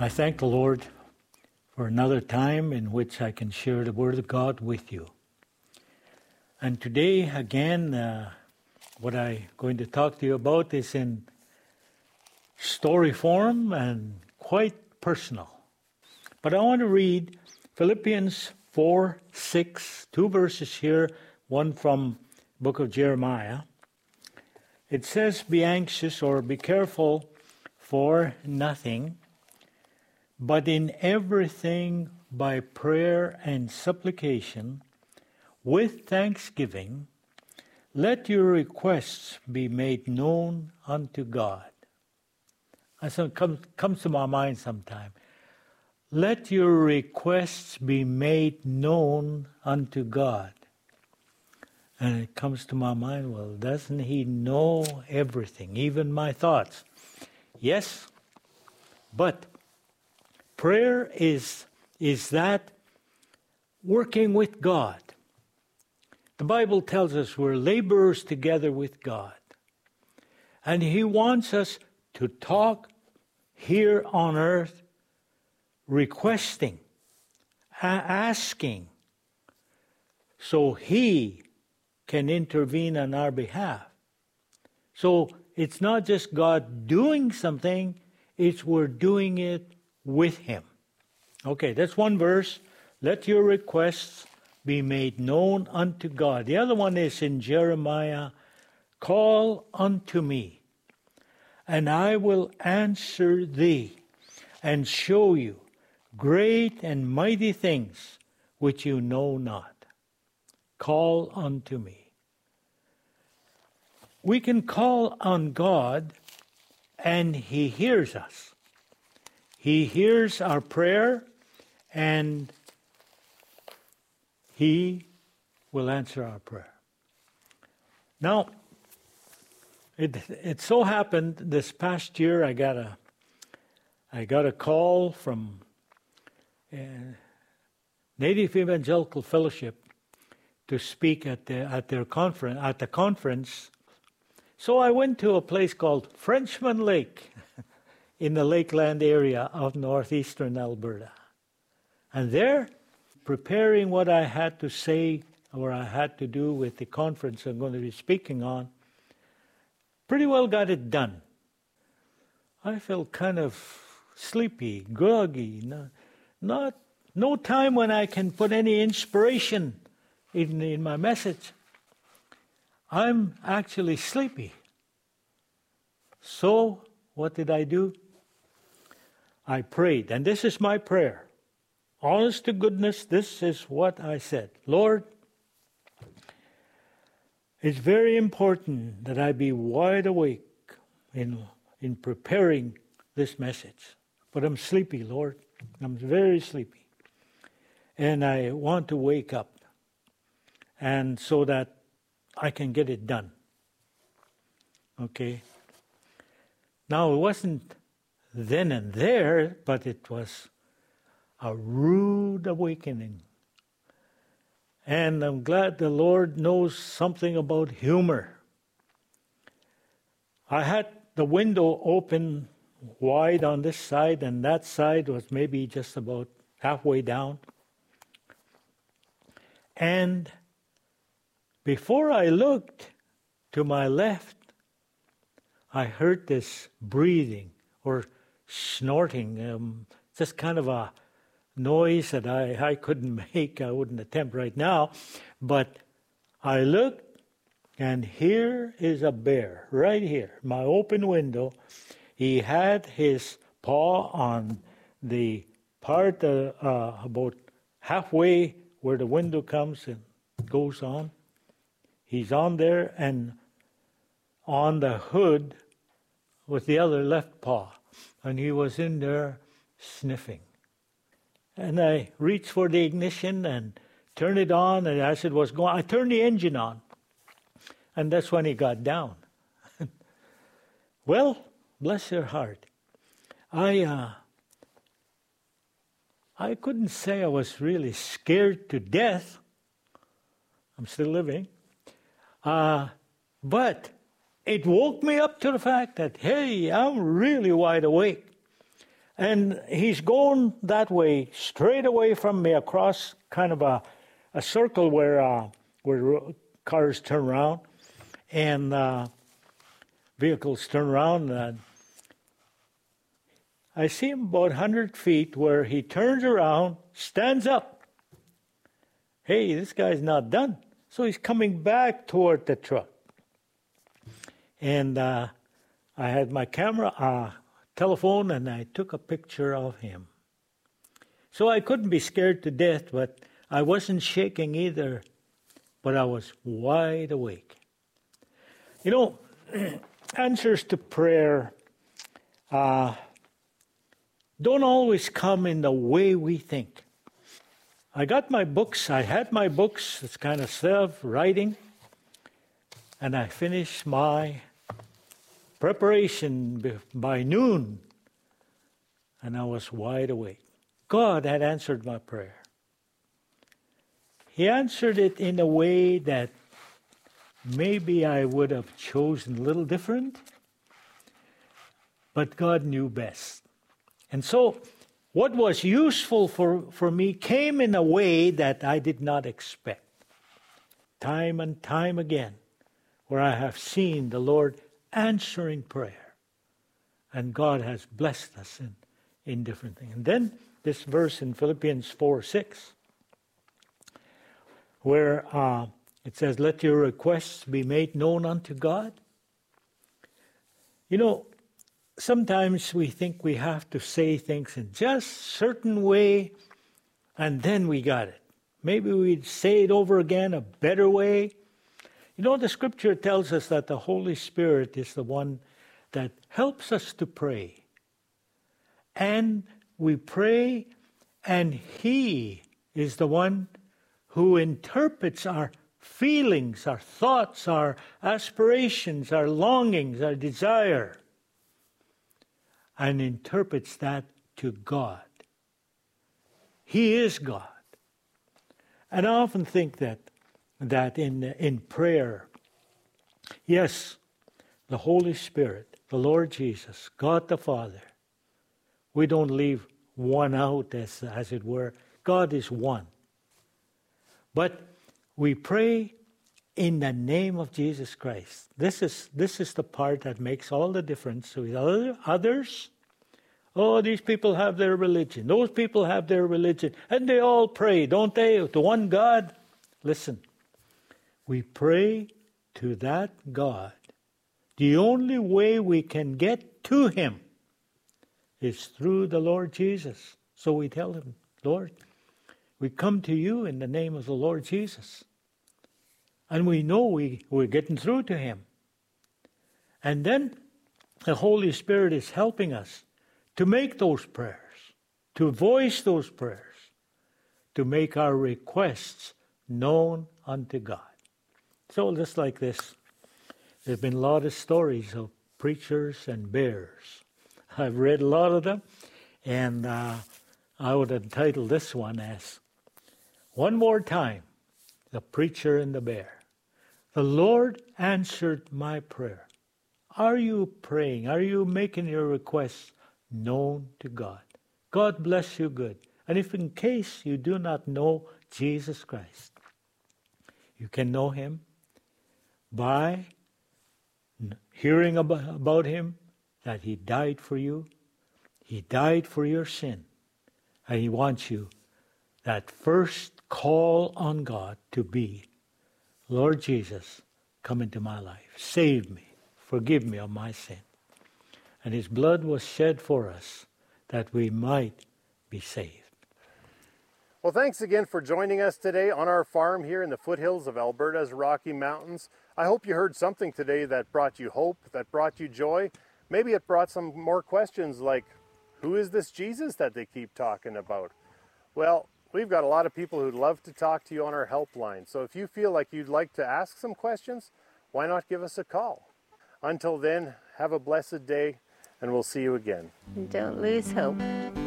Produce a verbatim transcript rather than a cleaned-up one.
I thank the Lord for another time in which I can share the Word of God with you. And today, again, uh, what I'm going to talk to you about is in story form and quite personal. But I want to read Philippians four, six, two verses here, one from the book of Jeremiah. It says, "Be anxious or be careful for nothing, but in everything by prayer and supplication, with thanksgiving, let your requests be made known unto God." That's what comes, comes to my mind sometime. Let your requests be made known unto God. And it comes to my mind, well, doesn't He know everything, even my thoughts? Yes, but prayer is, is that working with God. The Bible tells us we're laborers together with God. And He wants us to talk here on earth, requesting, a- asking, so He can intervene on our behalf. So it's not just God doing something, it's we're doing it with Him. Okay, that's one verse. Let your requests be made known unto God. The other one is in Jeremiah, "Call unto me, and I will answer thee, and show you great and mighty things which you know not." Call unto me. We can call on God, and He hears us. He hears our prayer, and He will answer our prayer. Now, it it so happened this past year I got a I got a call from uh, Native Evangelical Fellowship to speak at the at their conference at the conference. So I went to a place called Frenchman Lake in the Lakeland area of northeastern Alberta. And there, preparing what I had to say or I had to do with the conference I'm going to be speaking on, pretty well got it done. I felt kind of sleepy, groggy, not, not no time when I can put any inspiration in, in my message. I'm actually sleepy. So, what did I do? I prayed, and this is my prayer. Honest to goodness, this is what I said. Lord, it's very important that I be wide awake in, in preparing this message. But I'm sleepy, Lord. I'm very sleepy. And I want to wake up, and so that I can get it done. Okay? Now, it wasn't then and there, but it was a rude awakening. And I'm glad the Lord knows something about humor. I had the window open wide on this side, and that side was maybe just about halfway down. And before I looked to my left, I heard this breathing or snorting, um, just kind of a noise that I, I couldn't make, I wouldn't attempt right now. But I looked, and here is a bear, right here, my open window. He had his paw on the part uh, uh, about halfway where the window comes and goes on. He's on there and on the hood with the other left paw. And he was in there sniffing. And I reached for the ignition and turned it on, and as it was going, I turned the engine on. And that's when he got down. Well, bless your heart. I uh, I couldn't say I was really scared to death. I'm still living. Uh, but it woke me up to the fact that, hey, I'm really wide awake. And he's going that way, straight away from me, across kind of a, a circle where uh, where cars turn around and uh, vehicles turn around. And I see him about one hundred feet where he turns around, stands up. Hey, this guy's not done. So he's coming back toward the truck. And uh, I had my camera, uh, telephone, and I took a picture of him. So I couldn't be scared to death, but I wasn't shaking either, but I was wide awake. You know, answers to prayer uh, don't always come in the way we think. I got my books, I had my books, this kind of stuff, writing, and I finished my preparation by noon, and I was wide awake. God had answered my prayer. He answered it in a way that maybe I would have chosen a little different, but God knew best. And so what was useful for, for me came in a way that I did not expect. Time and time again, where I have seen the Lord answering prayer. And God has blessed us in, in different things. And then this verse in Philippians four six, where uh, it says, let your requests be made known unto God. You know, sometimes we think we have to say things in just a certain way, and then we got it. Maybe we'd say it over again a better way. You know, the scripture tells us that the Holy Spirit is the one that helps us to pray. And we pray, and He is the one who interprets our feelings, our thoughts, our aspirations, our longings, our desire, and interprets that to God. He is God. And I often think that that in in prayer, yes, the Holy Spirit, the Lord Jesus, God the Father, we don't leave one out, as, as it were. God is one. But we pray in the name of Jesus Christ. This is this is the part that makes all the difference with other, others. Oh, these people have their religion. Those people have their religion. And they all pray, don't they, to one God? Listen, we pray to that God. The only way we can get to Him is through the Lord Jesus. So we tell Him, Lord, we come to you in the name of the Lord Jesus. And we know we, we're getting through to Him. And then the Holy Spirit is helping us to make those prayers, to voice those prayers, to make our requests known unto God. So just like this, there's been a lot of stories of preachers and bears. I've read a lot of them, and uh, I would entitle this one as, One More Time, the Preacher and the Bear. The Lord answered my prayer. Are you praying? Are you making your requests known to God? God bless you good. And if in case you do not know Jesus Christ, you can know Him by hearing about Him, that He died for you. He died for your sin. And He wants you, that first call on God to be, Lord Jesus, come into my life. Save me. Forgive me of my sin. And His blood was shed for us that we might be saved. Well, thanks again for joining us today on our farm here in the foothills of Alberta's Rocky Mountains. I hope you heard something today that brought you hope, that brought you joy. Maybe it brought some more questions like, who is this Jesus that they keep talking about? Well, we've got a lot of people who'd love to talk to you on our helpline. So if you feel like you'd like to ask some questions, why not give us a call? Until then, have a blessed day, and we'll see you again. Don't lose hope.